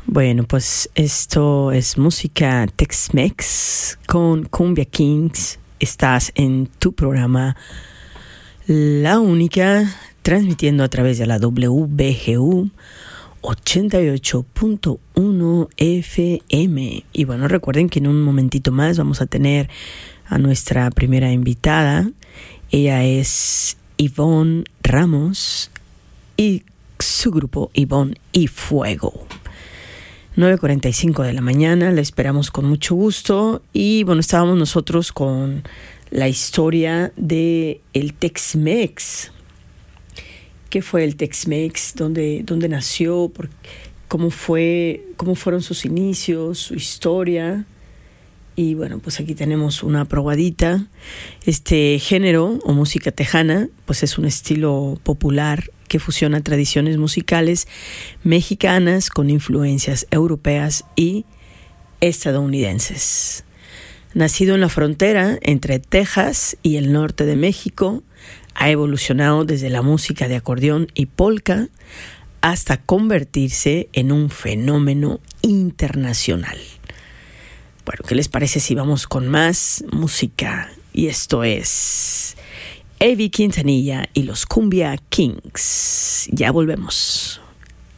Bueno, pues esto es música Tex-Mex con Cumbia Kings. Estás en tu programa La Única, transmitiendo a través de la WBGU 88.1 FM. Y bueno, recuerden que en un momentito más vamos a tener a nuestra primera invitada. Ella es Ivonne Ramos y su grupo Ivonne y Fuego. 9:45 de la mañana, la esperamos con mucho gusto. Y bueno, estábamos nosotros con la historia de el Tex-Mex. ¿Qué fue el Tex-Mex? ¿Dónde nació? ¿Cómo fueron sus inicios, su historia? Y bueno, pues aquí tenemos una probadita. Este género o música tejana, pues es un estilo popular que fusiona tradiciones musicales mexicanas con influencias europeas y estadounidenses. Nacido en la frontera entre Texas y el norte de México, ha evolucionado desde la música de acordeón y polka hasta convertirse en un fenómeno internacional. Bueno, ¿qué les parece si vamos con más música? Y esto es Evi Quintanilla y los Cumbia Kings. Ya volvemos.